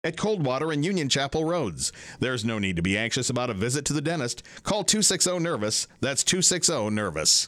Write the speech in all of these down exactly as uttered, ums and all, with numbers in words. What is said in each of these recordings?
at Coldwater and Union Chapel Roads. There's no need to be anxious about a visit to the dentist. Call two six zero nervous. That's two six zero nervous.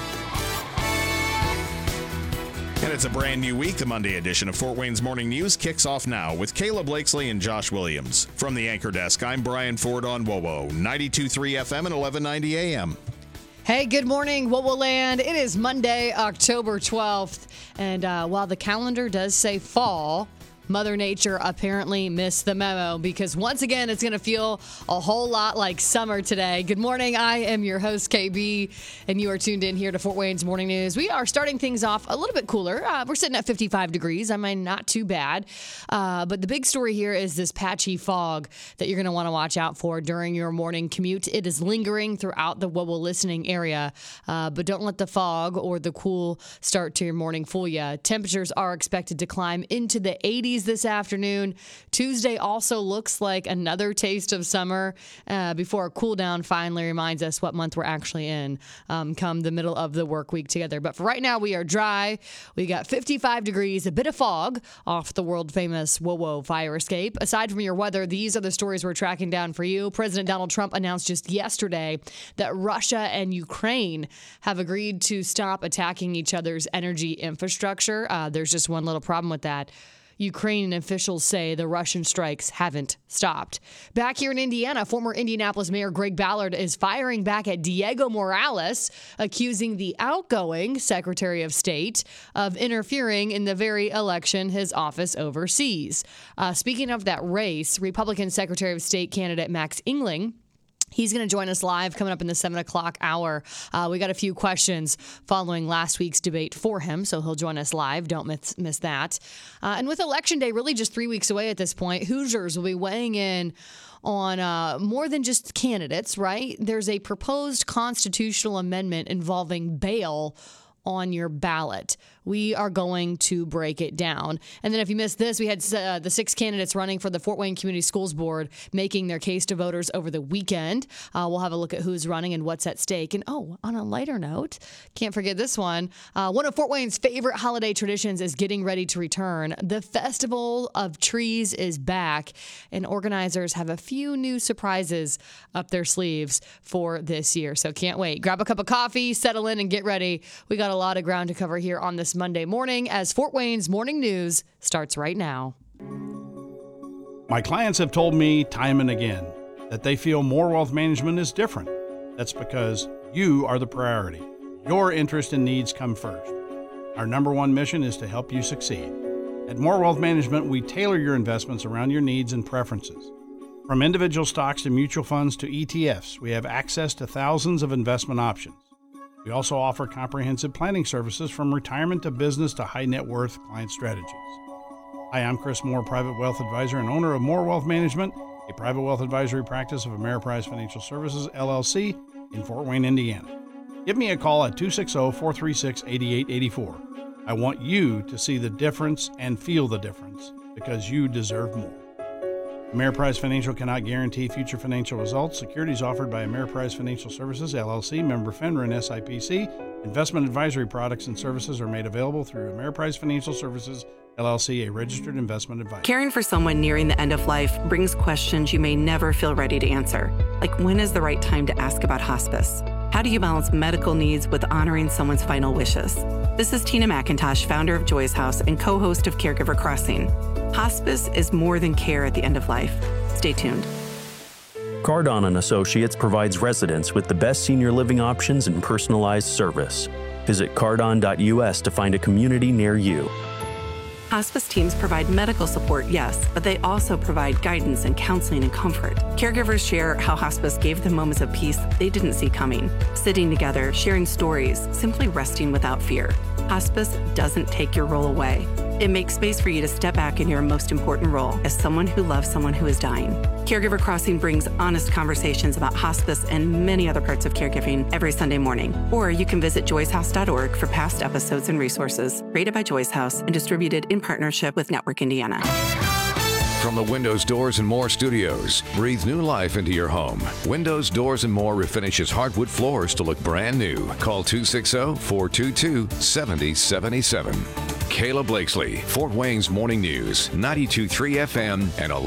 And it's a brand new week. The Monday edition of Fort Wayne's Morning News kicks off now with Kayla Blakesley and Josh Williams. From the anchor desk, I'm Brian Ford on WOWO, ninety-two point three F M and eleven ninety A M. Hey, good morning, WOWO Land. It is Monday, October twelfth, and uh, while the calendar does say fall, Mother Nature apparently missed the memo because once again, it's going to feel a whole lot like summer today. Good morning. I am your host, K B, and you are tuned in here to Fort Wayne's Morning News. We are starting things off a little bit cooler. Uh, we're sitting at fifty-five degrees. I mean, not too bad. Uh, but the big story here is this patchy fog that you're going to want to watch out for during your morning commute. It is lingering throughout the WOWO listening area, uh, but don't let the fog or the cool start to your morning fool you. Temperatures are expected to climb into the eighties this afternoon. Tuesday also looks like another taste of summer uh, before a cool down finally reminds us what month we're actually in um, come the middle of the work week together. But for right now, we are dry. We got fifty-five degrees, a bit of fog off the world famous WOWO fire escape. Aside from your weather, these are the stories we're tracking down for you. President Donald Trump announced just yesterday that Russia and Ukraine have agreed to stop attacking each other's energy infrastructure. Uh, there's just one little problem with that. Ukrainian officials say the Russian strikes haven't stopped. Back here in Indiana, former Indianapolis Mayor Greg Ballard is firing back at Diego Morales, accusing the outgoing Secretary of State of interfering in the very election his office oversees. Uh, speaking of that race, Republican Secretary of State candidate Max Engling, he's going to join us live coming up in the seven o'clock hour. Uh, we got a few questions following last week's debate for him, so he'll join us live. Don't miss, miss that. Uh, and with Election Day really just three weeks away at this point, Hoosiers will be weighing in on uh, more than just candidates, right? There's a proposed constitutional amendment involving bail on your ballot. We are going to break it down. And then if you missed this, we had uh, the six candidates running for the Fort Wayne Community Schools Board making their case to voters over the weekend. Uh, we'll have a look at who's running and what's at stake. And oh, on a lighter note, can't forget this one. Uh, one of Fort Wayne's favorite holiday traditions is getting ready to return. The Festival of Trees is back, and organizers have a few new surprises up their sleeves for this year. So can't wait. Grab a cup of coffee, settle in, and get ready. We got a lot of ground to cover here on this Monday morning as Fort Wayne's Morning News starts right now. My clients have told me time and again that they feel More Wealth Management is different. That's because you are the priority. Your interest and needs come first. Our number one mission is to help you succeed. At More Wealth Management, we tailor your investments around your needs and preferences. From individual stocks to mutual funds to E T Fs, we have access to thousands of investment options. We also offer comprehensive planning services from retirement to business to high net worth client strategies. Hi, I'm Chris Moore, Private Wealth Advisor and owner of More Wealth Management, a private wealth advisory practice of Ameriprise Financial Services, L L C, in Fort Wayne, Indiana. Give me a call at two six zero, four three six, eight eight eight four. I want you to see the difference and feel the difference because you deserve more. Ameriprise Financial cannot guarantee future financial results. Securities offered by Ameriprise Financial Services, L L C, member FINRA and S I P C. Investment advisory products and services are made available through Ameriprise Financial Services, L L C, a registered investment advisor. Caring for someone nearing the end of life brings questions you may never feel ready to answer, like when is the right time to ask about hospice? How do you balance medical needs with honoring someone's final wishes? This is Tina McIntosh, founder of Joy's House and co-host of Caregiver Crossing. Hospice is more than care at the end of life. Stay tuned. Cardon and Associates provides residents with the best senior living options and personalized service. Visit cardon dot U S to find a community near you. Hospice teams provide medical support, yes, but they also provide guidance and counseling and comfort. Caregivers share how hospice gave them moments of peace they didn't see coming, sitting together, sharing stories, simply resting without fear. Hospice doesn't take your role away. It makes space for you to step back in your most important role as someone who loves someone who is dying. Caregiver Crossing brings honest conversations about hospice and many other parts of caregiving every Sunday morning. Or you can visit joys house dot org for past episodes and resources. Rated by Joy's House and distributed in partnership with Network Indiana. From the Windows, Doors and More studios, breathe new life into your home. Windows, Doors and More refinishes hardwood floors to look brand new. Call two six zero, four two two, seven zero seven seven. Kayla Blakesley, Fort Wayne's Morning News, ninety-two point three F M and